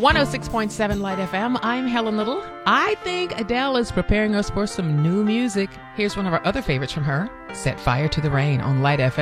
106.7 Light FM. I'm Helen Little. I think Adele is preparing us for some new music. Here's one of our other favorites from her, Set Fire to the Rain on Light FM.